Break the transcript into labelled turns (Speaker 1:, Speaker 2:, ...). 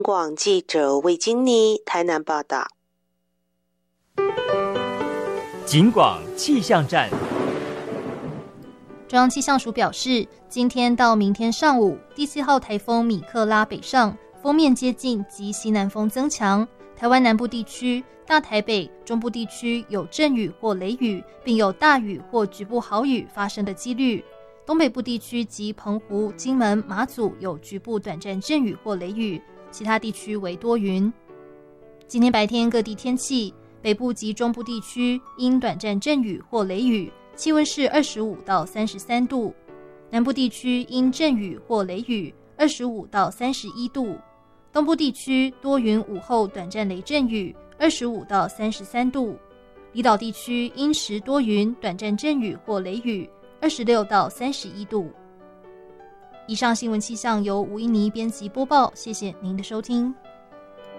Speaker 1: 广记者魏金妮台南报道。
Speaker 2: 警广气象站。
Speaker 3: 中央气象署表示，今天到明天上午，第7号台风米克拉北上，锋面接近及西南风增强，台湾南部地区、大台北、中部地区有阵雨或雷雨，并有大雨或局部豪雨发生的几率。东北部地区及澎湖、金门、马祖有局部短暂阵雨或雷雨，其他地区为多云。今天白天各地天气，北部及中部地区因短暂阵雨或雷雨，气温是25到33度；南部地区因阵雨或雷雨，25到31度；东部地区多云午后短暂雷阵雨，25到33度；离岛地区阴时多云短暂阵雨或雷雨，26到31度。以上新闻气象由吴依妮编辑播报，谢谢您的收听。